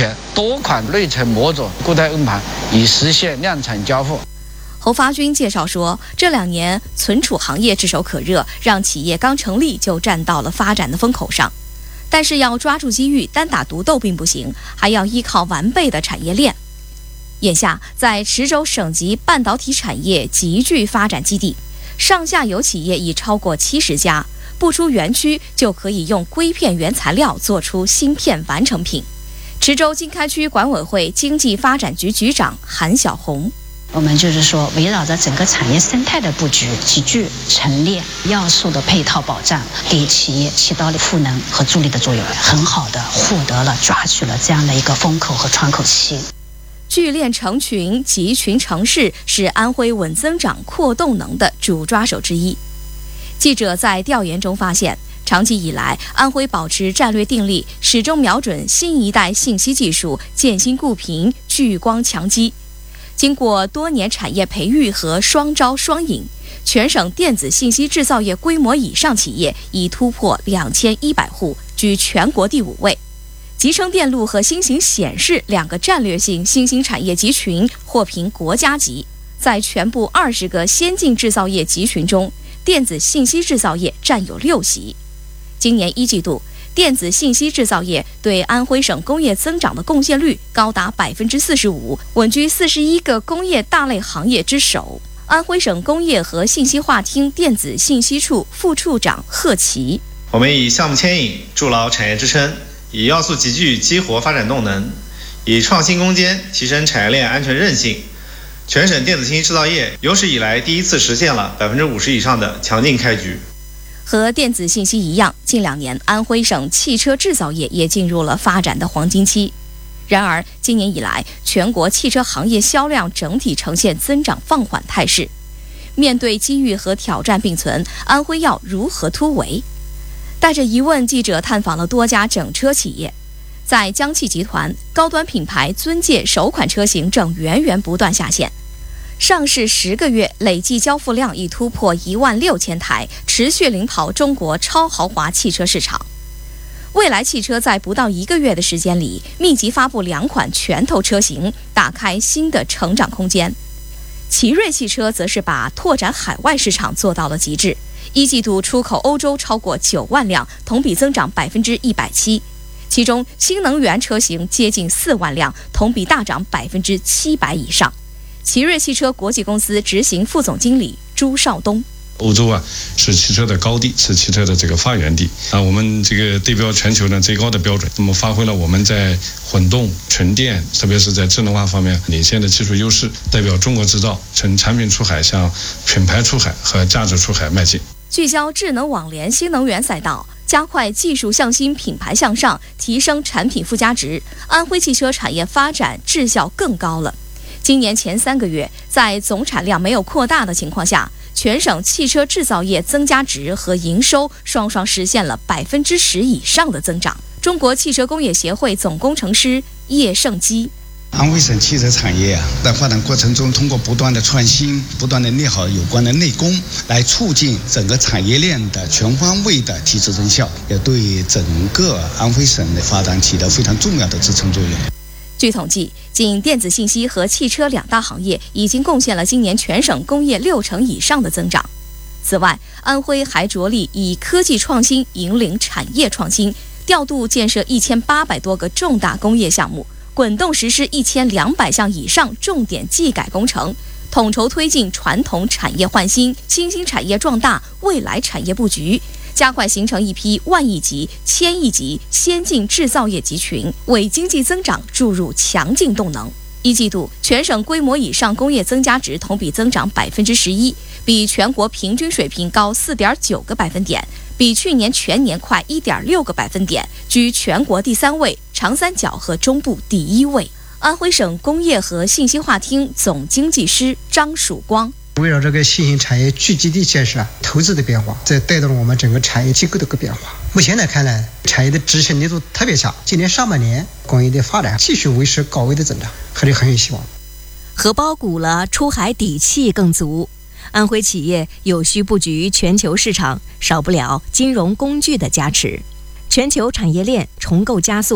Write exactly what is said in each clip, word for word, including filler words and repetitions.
全多款内存模组固态硬盘，以实现量产交付。 侯发军介绍说，这两年存储行业炙手可热，让企业刚成立就站到了发展的风口上。但是要抓住机遇，单打独斗并不行，还要依靠完备的产业链。眼下，在池州省级半导体产业极具发展基地，上下游企业已超过七十家，不出园区就可以用硅片原材料做出芯片完成品。池州经开区管委会经济发展局局长韩小红。 我们就是说，围绕着整个产业生态的布局，极具陈列要素的配套保障，给企业起到了赋能和助力的作用，很好的获得了抓取了这样的一个风口和窗口期。 聚链成群、集群成市是安徽稳增长、扩动能的主抓手之一。记者在调研中发现，长期以来，安徽保持战略定力，始终瞄准新一代信息技术，建新固贫、聚光强基。经过多年产业培育和双招双引，全省电子信息制造业规模以上企业已突破两千一百户，居全国第五位。集成电路和新型显示两个战略性新兴产业集群获评国家级，在全部二十个先进制造业集群中，电子信息制造业占有六席。今年一季度，电子信息制造业对安徽省工业增长的贡献率高达百分之四十五，稳居四十一个工业大类行业之首。安徽省工业和信息化厅电子信息处副处长贺奇： 我们以项目牵引筑牢产业支撑，以要素集聚激活发展动能，以创新攻坚提升产业链安全韧性。全省电子信息制造业有史以来第一次实现了百分之五十以上的强劲开局。 和电子信息一样，近两年安徽省汽车制造业也进入了发展的黄金期。然而，今年以来，全国汽车行业销量整体呈现增长放缓态势。面对机遇和挑战并存，安徽要如何突围？带着疑问，记者探访了多家整车企业。在江汽集团，高端品牌尊界首款车型正源源不断下线。上市十个月，累计交付量已突破一万六千台，持续领跑中国超豪华汽车市场。蔚来汽车在不到一个月的时间里，密集发布两款拳头车型，打开新的成长空间。奇瑞汽车则是把拓展海外市场做到了极致，一季度出口欧洲超过九万辆，同比增长百分之一百七。其中新能源车型接近四万辆，同比大涨百分之七百以上。奇瑞汽车国际公司执行副总经理朱少东： 欧洲啊是汽车的高地，是汽车的这个发源地啊。我们这个对标全球呢最高的标准，那么发挥了我们在混动、纯电，特别是在智能化方面领先的技术优势，代表中国制造从产品出海向品牌出海和价值出海迈进。 聚焦智能网联新能源赛道，加快技术向新、品牌向上，提升产品附加值，安徽汽车产业发展质效更高了。今年前三个月，在总产量没有扩大的情况下，全省汽车制造业增加值和营收双双实现了百分之十以上的增长。中国汽车工业协会总工程师叶胜基： 安徽省汽车产业啊，在发展过程中，通过不断的创新，不断的练好有关的内功，来促进整个产业链的全方位的提质增效，也对整个安徽省的发展起到非常重要的支撑作用。 据统计，仅电子信息和汽车两大行业已经贡献了今年全省工业六成以上的增长。此外，安徽还着力以科技创新引领产业创新，调度建设一千八百多个重大工业项目，滚动实施一千两百项以上重点技改工程，统筹推进传统产业换新、新兴产业壮大、未来产业布局，加快形成一批万亿级、千亿级先进制造业集群，为经济增长注入强劲动能。一季度，全省规模以上工业增加值同比增长百分之十一，比全国平均水平高四点九个百分点，比去年全年快一点六个百分点，居全国第三位，长三角和中部第一位。安徽省工业和信息化厅总经济师张曙光： 围绕这个新兴产业聚集地建设、投资的变化，这带动了我们整个产业结构的个变化。目前来看呢，产业的执行力度特别强。今年上半年工业的发展继续维持高位的增长，还是很有希望。 荷包鼓了，出海底气更足。安徽企业有序布局全球市场，少不了金融工具的加持。全球产业链重构加速，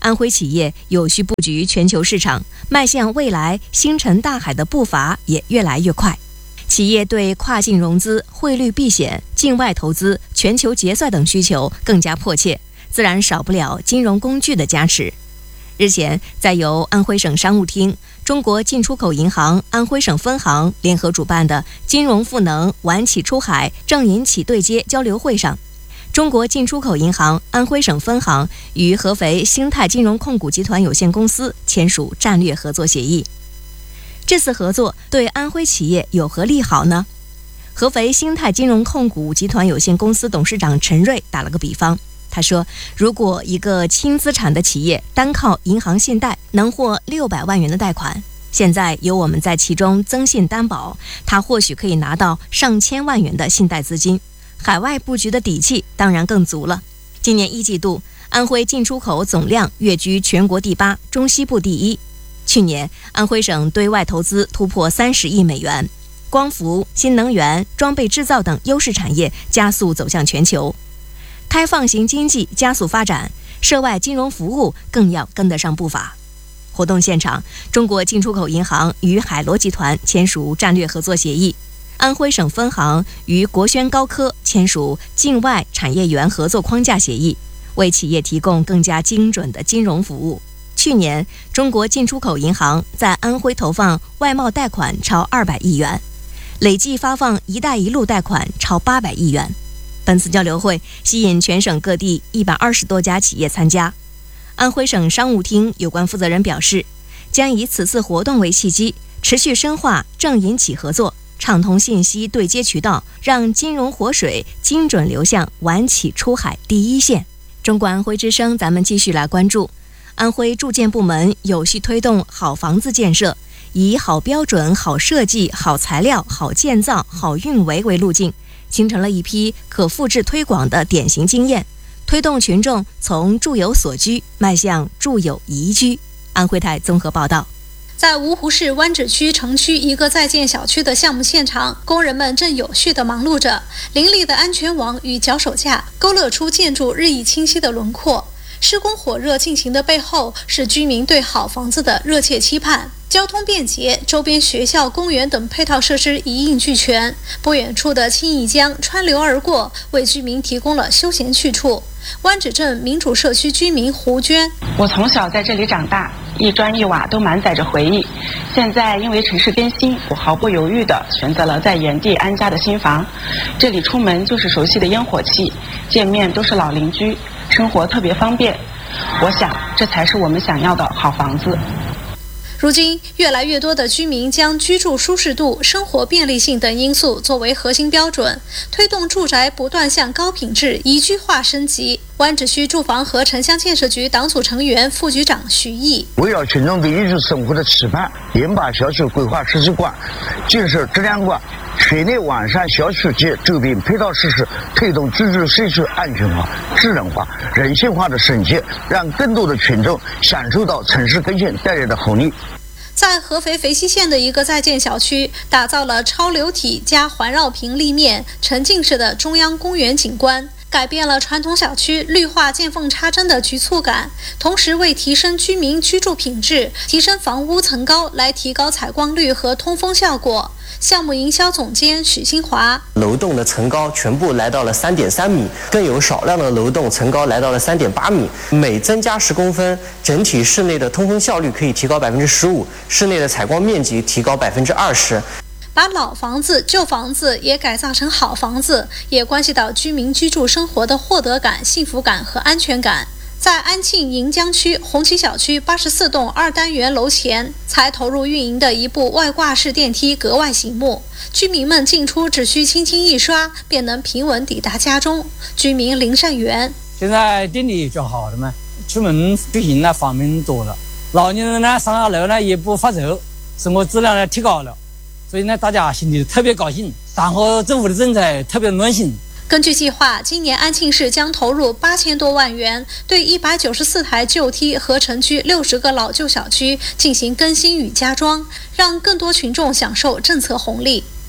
安徽企业有序布局全球市场，迈向未来星辰大海的步伐也越来越快。企业对跨境融资、汇率避险、境外投资、全球结算等需求更加迫切，自然少不了金融工具的加持。日前，在由安徽省商务厅、中国进出口银行安徽省分行联合主办的金融赋能晚企出海正银企对接交流会上，中国进出口银行安徽省分行与合肥兴泰金融控股集团有限公司签署战略合作协议。这次合作对安徽企业有何利好呢？合肥兴泰金融控股集团有限公司董事长陈瑞打了个比方，他说，如果一个轻资产的企业单靠银行信贷能获六百万元的贷款，现在由我们在其中增信担保，他或许可以拿到上千万元的信贷资金，海外布局的底气当然更足了。今年一季度，安徽进出口总量跃居全国第八，中西部第一。去年，安徽省对外投资突破三十亿美元，光伏、新能源、装备制造等优势产业加速走向全球。开放型经济加速发展，涉外金融服务更要跟得上步伐。活动现场，中国进出口银行与海螺集团签署战略合作协议，安徽省分行与国轩高科签署境外产业园合作框架协议，为企业提供更加精准的金融服务。去年，中国进出口银行在安徽投放外贸贷款超二百亿元，累计发放“一带一路”贷款超八百亿元。本次交流会吸引全省各地一百二十多家企业参加。安徽省商务厅有关负责人表示，将以此次活动为契机，持续深化正银企合作，畅通信息对接渠道，让金融活水精准流向晚企出海第一线。中国安徽之声，咱们继续来关注。安徽住建部门有序推动好房子建设，以好标准、好设计、好材料、好建造、好运维为路径，形成了一批可复制推广的典型经验，推动群众从住有所居迈向住有宜居。安徽台综合报道。 在芜湖市湾址区城区一个在建小区的项目现场，工人们正有序地忙碌着，凌厉的安全网与脚手架勾勒出建筑日益清晰的轮廓。施工火热进行的背后，是居民对好房子的热切期盼。交通便捷，周边学校、公园等配套设施一应俱全。不远处的青义江穿流而过，为居民提供了休闲去处。湾址镇民主社区居民胡娟： 我从小在这里长大，一砖一瓦都满载着回忆。现在因为城市更新，我毫不犹豫地选择了在原地安家的新房。这里出门就是熟悉的烟火气，见面都是老邻居，生活特别方便。我想，这才是我们想要的好房子。 如今，越来越多的居民将居住舒适度、生活便利性等因素作为核心标准，推动住宅不断向高品质宜居化升级。湾址区住房和城乡建设局党组成员、副局长徐毅： 围绕群众对宜居生活的期盼，严把小区规划实施观、建设质量观，全力完善小区及周边配套设施，推动居住社区安全化、智能化、人性化的升级，让更多的群众享受到城市更新带来的红利。 在合肥肥西县的一个在建小区，打造了超流体加环绕屏立面沉浸式的中央公园景观，改变了传统小区绿化见缝插针的局促感，同时为提升居民居住品质、提升房屋层高来提高采光率和通风效果。项目营销总监许新华： 楼栋的层高全部来到了三点三米，更有少量的楼栋层高来到了三点八米，每增加十公分，整体室内的通风效率可以提高百分之十五，室内的采光面积提高百分之二十。 把老房子、旧房子也改造成好房子，也关系到居民居住生活的获得感、幸福感和安全感。在安庆盈江区红旗小区八十四栋二单元楼前才投入运营的一部外挂式电梯格外醒目，居民们进出只需轻轻一刷，便能平稳抵达家中。居民林善元： 现在电梯就好了嘛，出门出行呢方便多了，老年人呢上下楼呢也不发愁，生活质量呢提高了，所以呢大家心里特别高兴，党和政府的政策特别暖心。 根据计划，今年安庆市将投入八千多万元，对一百九十四台旧梯和城区六十个老旧小区进行更新与加装，让更多群众享受政策红利。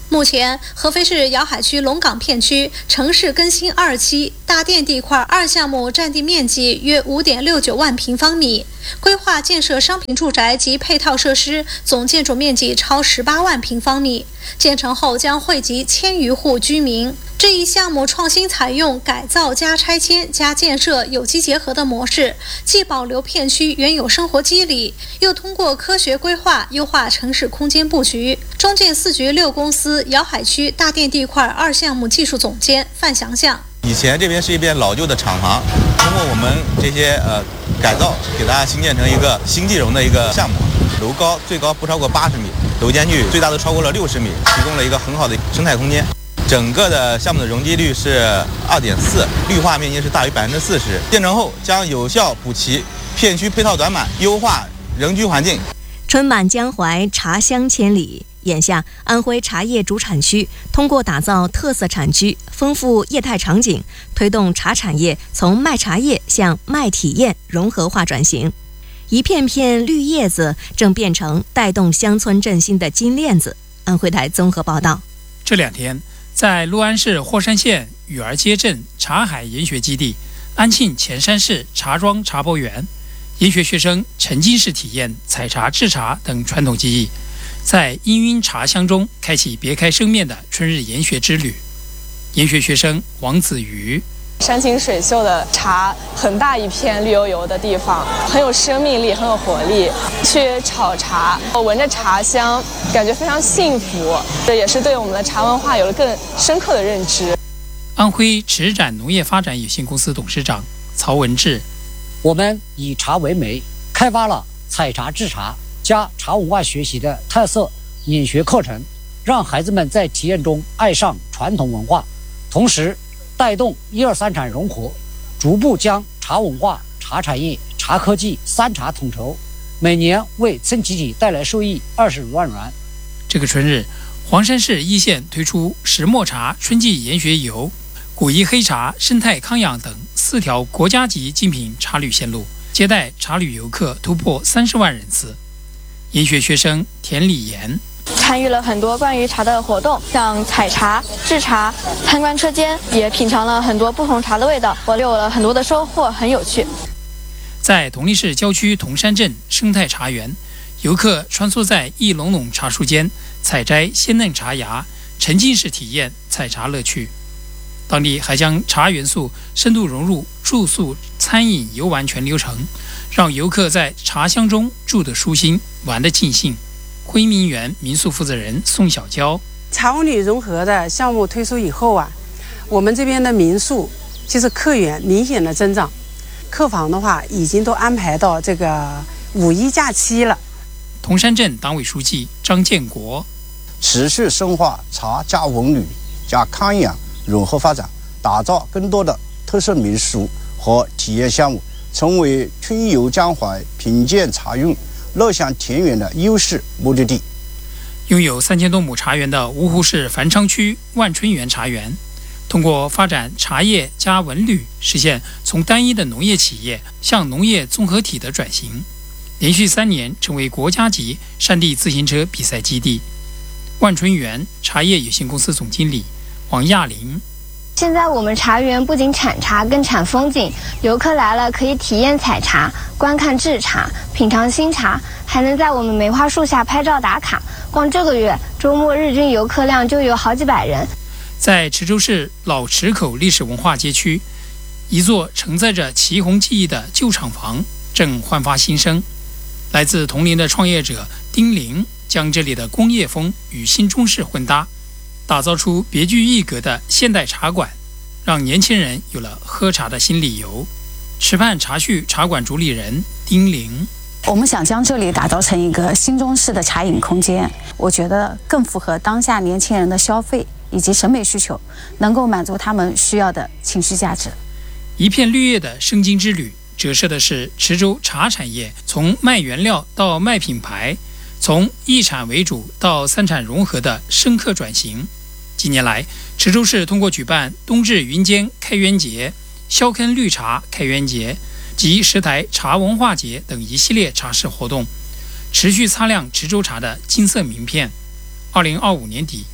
目前，合肥市瑶海区龙岗片区城市更新二期大甸地块二项目占地面积约 五点六九万平方米，规划建设商品住宅及配套设施，总建筑面积超十八万平方米。建成后将惠及千余户居民。这一项目创新采用改造加拆迁加建设有机结合的模式，既保留片区原有生活机理，又通过科学规划优化城市空间布局。中建四局六公司瑶海区大甸地块二项目技术总监范祥祥： 以前这边是一片老旧的厂房，通过我们这些呃改造，给大家新建成一个新地容的一个项目，楼高最高不超过八十米，楼间距最大都超过了六十米，提供了一个很好的生态空间。整个的项目的容积率是 二点四， 绿化面积是大于百分之四十。建成后将有效补齐片区配套短板，优化人居环境。 春满江淮，茶香千里。眼下，安徽茶叶主产区通过打造特色产区、丰富业态场景，推动茶产业从卖茶叶向卖体验融合化转型。一片片绿叶子正变成带动乡村振兴的金链子。安徽台综合报道。 这两天，在六安市霍山县雨儿街镇茶海研学基地，安庆潜山市茶庄茶博园，研学学生沉浸式体验采茶制茶等传统技艺，在氤氲茶香中开启别开生面的春日研学之旅。研学学生王子瑜： 山清水秀的茶，很大一片绿油油的地方，很有生命力，很有活力。去炒茶，我闻着茶香，感觉非常幸福，这也是对我们的茶文化有了更深刻的认知。 安徽池展农业发展有限公司董事长曹文志： 我们以茶为媒，开发了采茶制茶加茶文化学习的特色研学课程，让孩子们在体验中爱上传统文化，同时带动一二三产融合，逐步将茶文化、茶产业、茶科技三茶统筹，每年为村集体带来收益二十五万元。 这个春日，黄山市一线推出石磨茶春季研学游、古宜黑茶、生态康养等四条国家级精品茶旅线路，接待茶旅游客突破三十万人次。研学学生田礼妍： 参与了很多关于茶的活动，像采茶、制茶、参观车间，也品尝了很多不同茶的味道，我有了很多的收获，很有趣。 在同利市郊区铜山镇生态茶园，游客穿梭在一垄垄茶树间，采摘鲜嫩茶芽，沉浸式体验采茶乐趣。当地还将茶元素深度融入住宿、餐饮、游玩全流程，让游客在茶香中住得舒心，玩得尽兴。辉明园民宿负责人宋小娇： 茶文旅融合的项目推出以后啊，我们这边的民宿其实客源明显的增长，客房的话已经都安排到这个五一假期了。 铜山镇党委书记张建国： 持续深化茶加文旅加康养融合发展，打造更多的特色民宿和体验项目，成为春游江淮、品鉴茶韵、乐享田园的优势目的地。 拥有三千多亩茶园的芜湖市繁昌区万春园茶园，通过发展茶叶加文旅，实现从单一的农业企业向农业综合体的转型，连续三年成为国家级山地自行车比赛基地。万春园茶叶有限公司总经理王亚玲： 现在我们茶园不仅产茶，更产风景。游客来了可以体验采茶、观看制茶、品尝新茶，还能在我们梅花树下拍照打卡。光这个月周末日均游客量就有好几百人。 在池州市老池口历史文化街区，一座承载着祁红记忆的旧厂房正焕发新生。来自铜陵的创业者丁玲将这里的工业风与新中式混搭，打造出别具一格的现代茶馆，让年轻人有了喝茶的新理由。池畔茶叙茶馆主理人丁玲： 我们想将这里打造成一个新中式的茶饮空间，我觉得更符合当下年轻人的消费以及审美需求，能够满足他们需要的情绪价值。 一片绿叶的生津之旅，折射的是池州茶产业从卖原料到卖品牌，从一产为主到三产融合的深刻转型。近年来，池州市通过举办冬至云间开元节、萧坑绿茶开元节及十台茶文化节等一系列茶事活动，持续擦亮池州茶的金色名片。二零二五年底，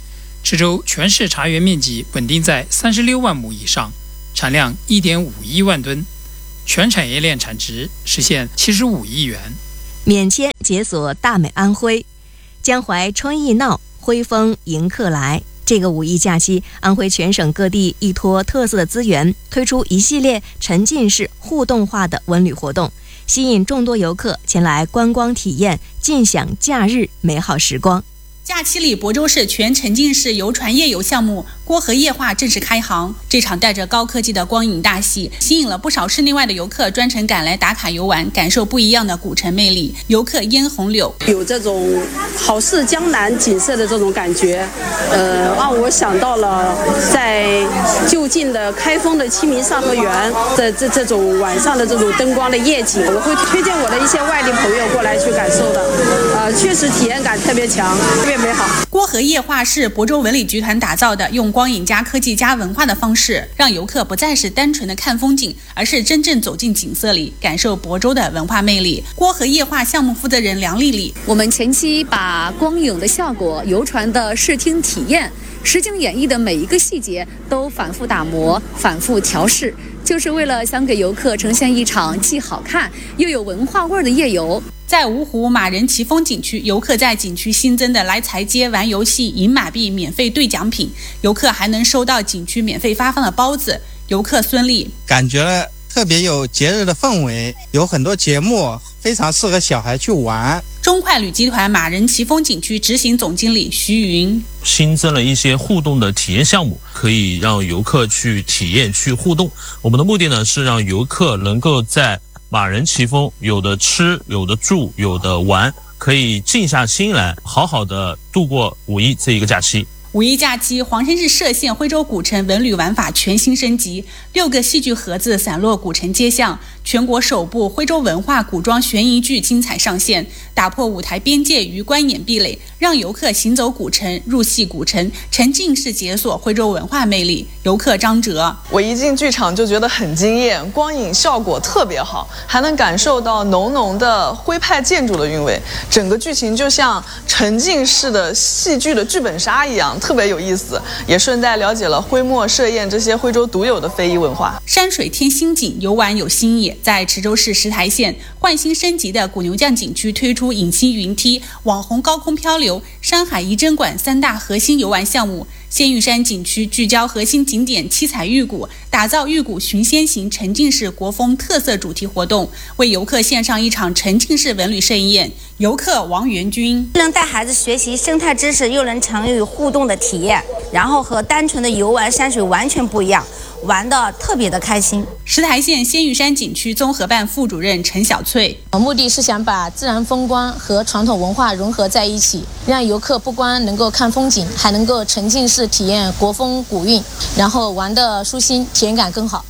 池州全市茶园面积稳定在三十六万亩以上，产量 一点五一万吨，全产业链产值实现七十五亿元。 免签解锁大美安徽，江淮春意闹，徽风迎客来。这个五一假期，安徽全省各地依托特色的资源，推出一系列沉浸式互动化的文旅活动，吸引众多游客前来观光体验，尽享假日美好时光。 假期里，亳州市全沉浸式游船夜游项目郭河夜话正式开航。这场带着高科技的光影大戏，吸引了不少市内外的游客专程赶来打卡游玩，感受不一样的古城魅力。游客嫣红柳有这种好似江南景色的这种感觉，呃，让我想到了在就近的开封的清明上河园的这这种晚上的这种灯光的夜景，我会推荐我的一些外地朋友过来去感受的，呃，确实体验感特别强。美好。 郭河夜话是亳州文旅集团打造的，用光影加科技加文化的方式，让游客不再是单纯的看风景，而是真正走进景色里，感受亳州的文化魅力。郭河夜话项目负责人梁丽丽， 我们前期把光影的效果、游船的视听体验、实景演绎的每一个细节都反复打磨、反复调试，就是为了想给游客呈现一场既好看又有文化味的夜游。 在芜湖马人奇峰景区，游客在景区新增的来财街玩游戏、赢马币免费兑奖品，游客还能收到景区免费发放的包子。游客孙俪感觉特别有节日的氛围，有很多节目非常适合小孩去玩。 中快旅集团马人奇峰景区执行总经理徐云， 新增了一些互动的体验项目，可以让游客去体验去互动。我们的目的呢是让游客能够在马人奇峰有的吃有的住有的玩，可以静下心来好好的度过五一这一个假期。 五一假期，黄山市歙县徽州古城文旅玩法全新升级，六个戏剧盒子散落古城街巷，全国首部徽州文化古装悬疑剧精彩上线，打破舞台边界与观演壁垒，让游客行走古城、入戏古城，沉浸式解锁徽州文化魅力。游客张哲， 我一进剧场就觉得很惊艳，光影效果特别好，还能感受到浓浓的徽派建筑的韵味，整个剧情就像沉浸式的戏剧的剧本杀一样，特别有意思，也顺带了解了徽墨设宴这些徽州独有的非遗文化。 山水添新景，游玩有新意。在池州市石台县换新升级的古牛匠景区推出隐形云梯、网红高空漂流、山海遗珍馆三大核心游玩项目。仙玉山景区聚焦核心景点七彩玉谷，打造玉谷寻仙行沉浸式国风特色主题活动，为游客献上一场沉浸式文旅盛宴。游客王元军能带孩子学习生态知识，又能参与互动的体验，然后和单纯的游玩山水完全不一样，玩得特别的开心。 石台县仙玉山景区综合办副主任陈小翠， 目的是想把自然风光和传统文化融合在一起，让游客不光能够看风景，还能够沉浸式体验国风古韵，然后玩得舒心，体验感更好。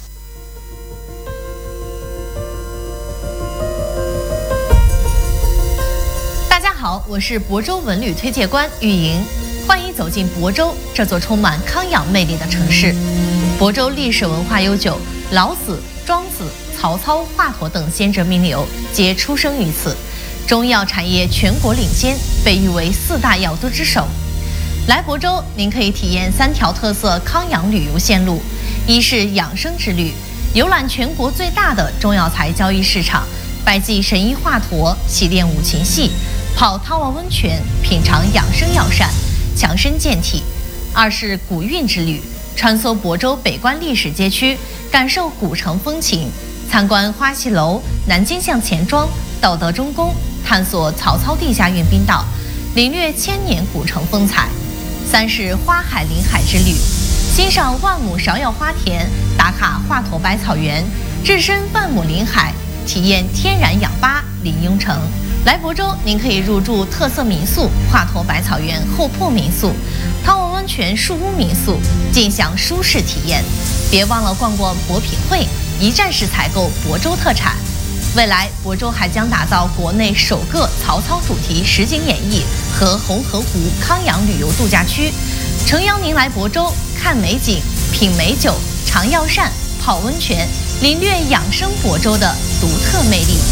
大家好，我是亳州文旅推介官玉莹，欢迎走进亳州这座充满康养魅力的城市。亳州历史文化悠久，老子、庄子、曹操、华佗等先哲名流皆出生于此，中药产业全国领先，被誉为四大药都之首。来亳州，您可以体验三条特色康养旅游线路：一是养生之旅，游览全国最大的中药材交易市场，拜祭神医华佗，习练五禽戏，泡汤王温泉，品尝养生药膳，强身健体；二是古韵之旅，穿梭亳州北关历史街区，感受古城风情，参观花戏楼、南京巷钱庄、道德钟宫，探索曹操地下运兵道，领略千年古城风采；三是花海临海之旅，欣赏万亩芍药花田，打卡华佗百草园，置身万亩林海，体验天然氧吧临雍城。来亳州，您可以入住特色民宿华佗百草园后铺民宿、汤王温泉树屋民宿，尽享舒适体验。别忘了逛逛博品会，一站式采购亳州特产。未来，亳州还将打造国内首个曹操主题实景演绎和红河湖康养旅游度假区，诚邀您来亳州看美景、品美酒、尝药膳、泡温泉，领略养生亳州的独特魅力。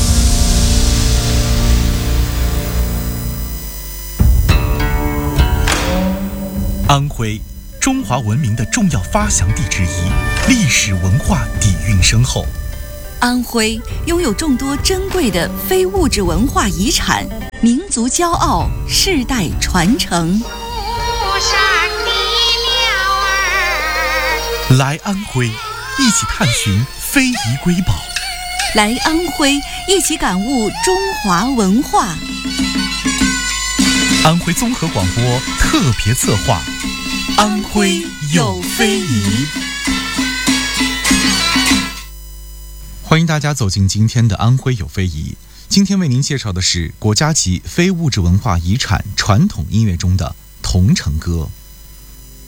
安徽，中华文明的重要发祥地之一，历史文化底蕴深厚。 安徽拥有众多珍贵的非物质文化遗产，民族骄傲，世代传承。 来安徽，一起探寻非遗瑰宝。 来安徽，一起感悟中华文化。 安徽综合广播特别策划，安徽有非遗。 欢迎大家走进今天的安徽有非遗。今天为您介绍的是国家级非物质文化遗产传统音乐中的桐城歌。